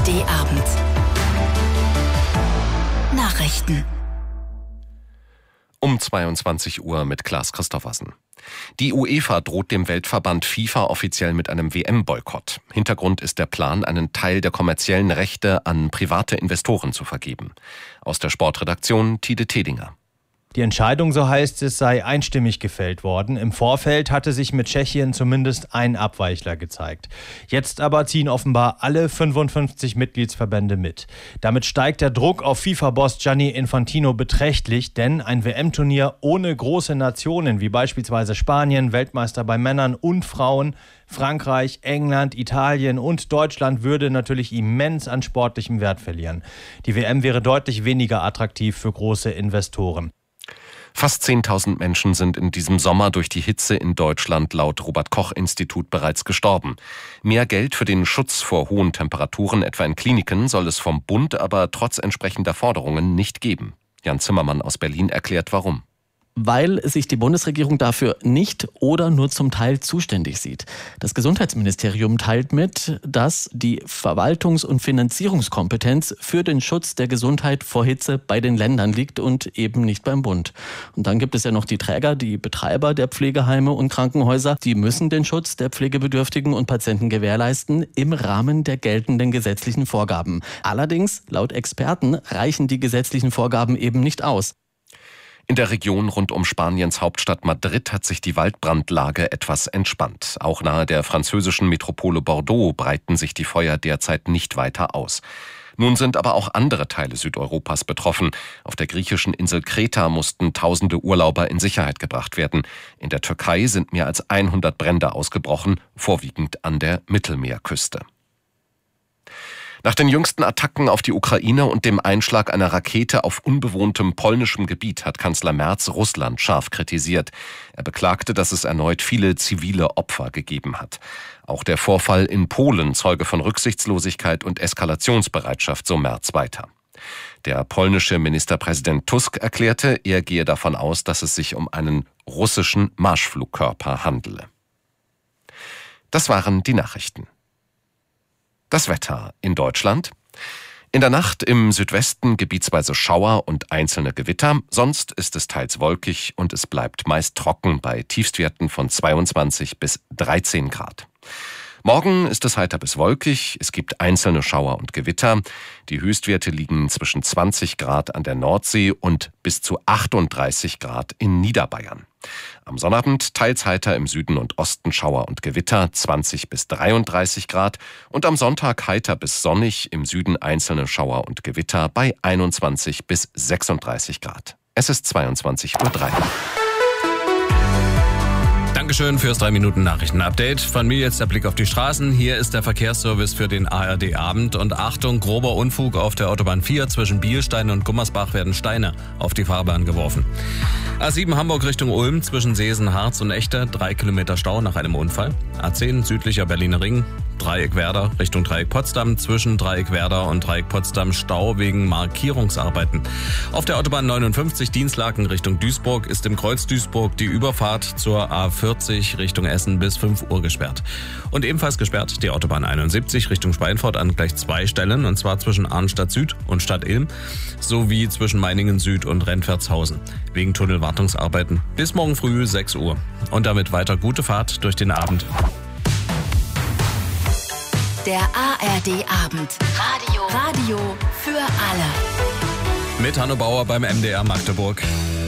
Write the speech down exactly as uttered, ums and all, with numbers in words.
R D-Abend. Nachrichten. Um zweiundzwanzig Uhr mit Klaas Christoffersen. Die UEFA droht dem Weltverband FIFA offiziell mit einem W M-Boykott. Hintergrund ist der Plan, einen Teil der kommerziellen Rechte an private Investoren zu vergeben. Aus der Sportredaktion Tide Tedinger. Die Entscheidung, so heißt es, sei einstimmig gefällt worden. Im Vorfeld hatte sich mit Tschechien zumindest ein Abweichler gezeigt. Jetzt aber ziehen offenbar alle fünfundfünfzig Mitgliedsverbände mit. Damit steigt der Druck auf FIFA-Boss Gianni Infantino beträchtlich, denn ein W M-Turnier ohne große Nationen wie beispielsweise Spanien, Weltmeister bei Männern und Frauen, Frankreich, England, Italien und Deutschland würde natürlich immens an sportlichem Wert verlieren. Die W M wäre deutlich weniger attraktiv für große Investoren. Fast zehntausend Menschen sind in diesem Sommer durch die Hitze in Deutschland laut Robert-Koch-Institut bereits gestorben. Mehr Geld für den Schutz vor hohen Temperaturen, etwa in Kliniken, soll es vom Bund aber trotz entsprechender Forderungen nicht geben. Jan Zimmermann aus Berlin erklärt, warum. Weil sich die Bundesregierung dafür nicht oder nur zum Teil zuständig sieht. Das Gesundheitsministerium teilt mit, dass die Verwaltungs- und Finanzierungskompetenz für den Schutz der Gesundheit vor Hitze bei den Ländern liegt und eben nicht beim Bund. Und dann gibt es ja noch die Träger, die Betreiber der Pflegeheime und Krankenhäuser. Die müssen den Schutz der Pflegebedürftigen und Patienten gewährleisten im Rahmen der geltenden gesetzlichen Vorgaben. Allerdings, laut Experten, reichen die gesetzlichen Vorgaben eben nicht aus. In der Region rund um Spaniens Hauptstadt Madrid hat sich die Waldbrandlage etwas entspannt. Auch nahe der französischen Metropole Bordeaux breiten sich die Feuer derzeit nicht weiter aus. Nun sind aber auch andere Teile Südeuropas betroffen. Auf der griechischen Insel Kreta mussten tausende Urlauber in Sicherheit gebracht werden. In der Türkei sind mehr als hundert Brände ausgebrochen, vorwiegend an der Mittelmeerküste. Nach den jüngsten Attacken auf die Ukraine und dem Einschlag einer Rakete auf unbewohntem polnischem Gebiet hat Kanzler Merz Russland scharf kritisiert. Er beklagte, dass es erneut viele zivile Opfer gegeben hat. Auch der Vorfall in Polen zeuge von Rücksichtslosigkeit und Eskalationsbereitschaft, so Merz weiter. Der polnische Ministerpräsident Tusk erklärte, er gehe davon aus, dass es sich um einen russischen Marschflugkörper handele. Das waren die Nachrichten. Das Wetter in Deutschland. In der Nacht im Südwesten gebietsweise Schauer und einzelne Gewitter. Sonst ist es teils wolkig und es bleibt meist trocken bei Tiefstwerten von zweiundzwanzig bis dreizehn Grad. Morgen ist es heiter bis wolkig. Es gibt einzelne Schauer und Gewitter. Die Höchstwerte liegen zwischen zwanzig Grad an der Nordsee und bis zu achtunddreißig Grad in Niederbayern. Am Sonnabend teils heiter im Süden und Osten Schauer und Gewitter, zwanzig bis dreiunddreißig Grad. Und am Sonntag heiter bis sonnig, im Süden einzelne Schauer und Gewitter bei einundzwanzig bis sechsunddreißig Grad. Es ist zweiundzwanzig Uhr drei. Dankeschön fürs drei Minuten Nachrichten-Update. Von mir jetzt der Blick auf die Straßen. Hier ist der Verkehrsservice für den A R D-Abend. Und Achtung, grober Unfug auf der Autobahn vier. Zwischen Bielstein und Gummersbach werden Steine auf die Fahrbahn geworfen. A sieben Hamburg Richtung Ulm zwischen Seesen, Harz und Echte. Drei Kilometer Stau nach einem Unfall. A zehn südlicher Berliner Ring. Dreieck Werder Richtung Dreieck Potsdam. Zwischen Dreieck Werder und Dreieck Potsdam Stau wegen Markierungsarbeiten. Auf der Autobahn neunundfünfzig Dienstlaken Richtung Duisburg ist im Kreuz Duisburg die Überfahrt zur A vierzig Richtung Essen bis fünf Uhr gesperrt. Und ebenfalls gesperrt die Autobahn einundsiebzig Richtung Schweinfurt an gleich zwei Stellen, und zwar zwischen Arnstadt Süd und Stadt Ilm sowie zwischen Meiningen Süd und Rentwertshausen wegen Tunnelwartungsarbeiten bis morgen früh sechs Uhr. Und damit weiter gute Fahrt durch den Abend. Der A R D-Abend. Radio. Radio für alle. Mit Hanno Bauer beim M D R Magdeburg.